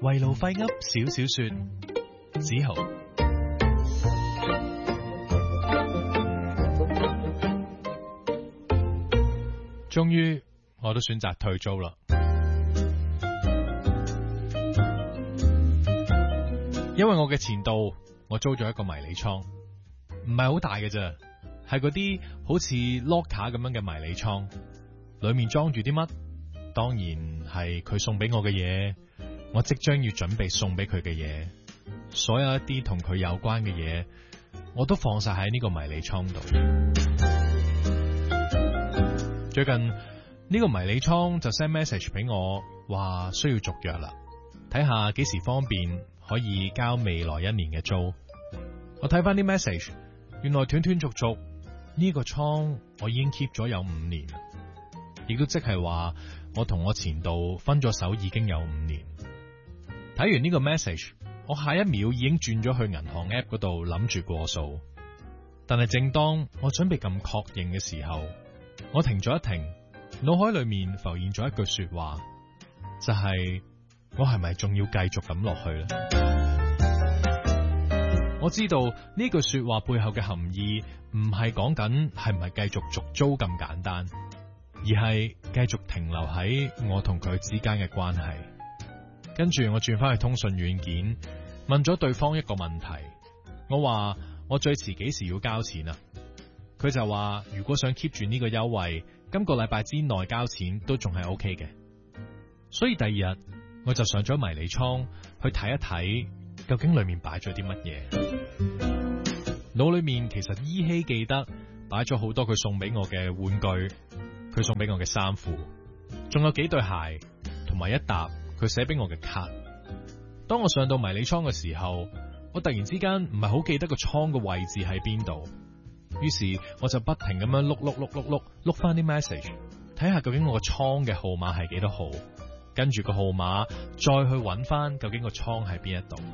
圍爐廢噏少少說，子豪。終於我都選擇退租啦，因為我嘅前度我租咗一個迷你倉，唔係好大嘅啫，係嗰啲好似 locker 咁樣嘅迷你倉，裏面裝住啲乜？當然係佢送俾我嘅嘢，我即將要準備送俾佢嘅嘢，所有一啲同佢有關嘅嘢，我都放晒喺呢個迷你倉度。最近呢個迷你倉就 send message 俾我，話需要續約啦，睇下幾時方便可以交未來1年嘅租。我睇翻啲 message，原來斷斷續續呢個倉我已經 keep 咗有5年，亦都即係話我同我前度分咗手已經有5年。睇完呢個 message，我下一秒已經轉咗去銀行 app 嗰度諗住過數，但係正當我準備咁確認嘅時候，我停咗一停，腦海裏面浮現咗一句說話，就係我係咪仲要繼續咁落去呢？我知道呢句說話背後嘅含義唔係講緊係唔係繼續續租咁簡單，而係繼續停留喺我同佢之間嘅關係。跟住我轉翻去通訊軟件，問咗對方一個問題，我話我最遲幾時要交錢啊？佢就話如果想 keep 住呢個優惠，今個禮拜之內交錢都仲係 OK 嘅。所以第二日我就上咗迷你倉去睇一睇，究竟裏面擺咗啲乜嘢。腦裏面其實依稀記得擺咗好多佢送俾我嘅玩具，佢送俾我嘅衫褲，仲有幾對鞋，同埋一沓佢寫俾我嘅卡。當我上到迷你倉嘅時候，我突然之間唔係好記得個倉嘅位置喺邊度。於是我就不停咁樣碌翻啲 message， 睇下究竟我個倉嘅號碼係幾多號，跟住個號碼再去揾翻究竟個倉喺邊一度。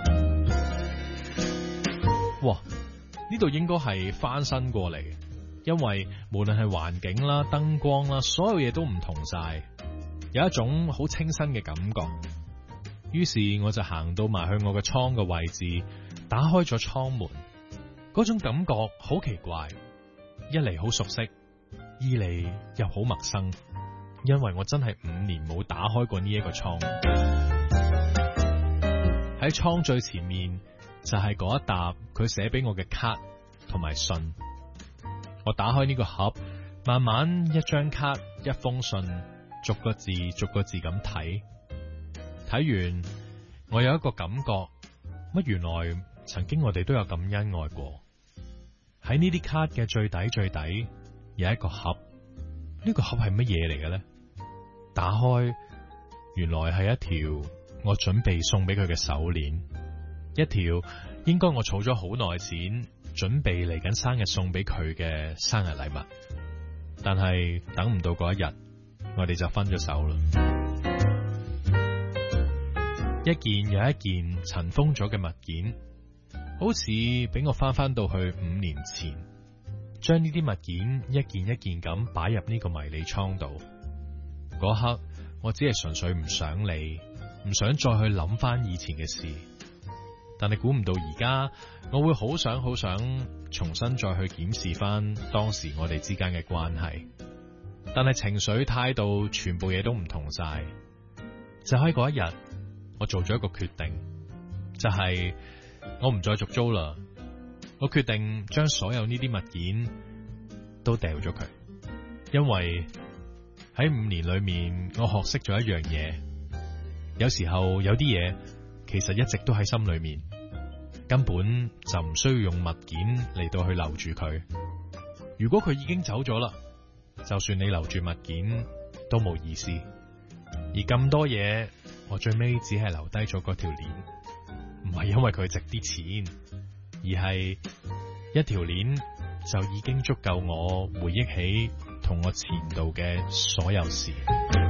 哇！呢度應該係翻新過嚟，因為無論係環境啦、燈光啦，所有嘢都唔同晒，有一種好清新嘅感覺。於是我就行到埋去我嘅倉嘅位置，打開咗倉門。嗰種感覺好奇怪，一嚟好熟悉，二嚟又好陌生，因為我真係5年冇打開過呢一個倉。喺倉最前面就係嗰一沓佢寫俾我嘅卡同埋信。我打開呢個盒，慢慢一張卡一封信，逐個字逐個字咁睇。睇完我有一個感覺，乜原來曾經我哋都有咁恩愛過。喺呢啲卡嘅最底有一個盒，呢個盒係乜嘢嚟嘅呢？打開，原來係一條我準備送俾佢嘅手鏈，一條應該我儲咗好耐錢，準備嚟緊生日送俾佢嘅生日禮物。但係等唔到嗰一日，我哋就分咗手啦。一件又一件塵封咗嘅物件，好似俾我翻到去5年前，將呢啲物件一件一件咁擺入呢個迷你倉度。嗰刻我只係純粹唔想理，唔想再去諗翻以前嘅事。但係估唔到而家我會好想重新再去檢視翻當時我哋之間嘅關係。但係情緒態度全部嘢都唔同晒。就喺嗰一日，我做咗一個決定，就係我唔再續租啦。我決定將所有呢啲物件都掉咗佢，因為喺5年裏面，我學識咗一樣嘢，有時候有啲嘢其實一直都喺心裏面，根本就唔需要用物件嚟到去留住佢。如果佢已經走咗啦，就算你留住物件都冇意思。而咁多嘢，我最尾只係留低咗嗰條鏈，唔係因為佢值啲錢，而係一條鏈就已經足夠我回憶起同我前度嘅所有事。